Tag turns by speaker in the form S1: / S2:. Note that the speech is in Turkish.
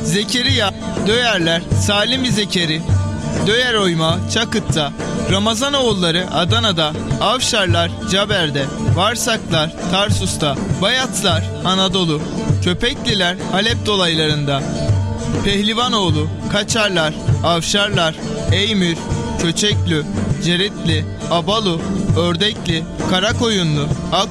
S1: Zekeriya, Döyerler, Salim-i Zekeri, Döyer Oyma, Çakıt'ta, Ramazanoğulları Adana'da, Avşarlar Caber'de, Varsaklar Tarsus'ta, Bayatlar Anadolu, Köpekliler Halep dolaylarında, Pehlivanoğlu, Kaçarlar, Avşarlar, Eymür, Köçeklü, Ceritli, Abalu, Ördekli, Karakoyunlu,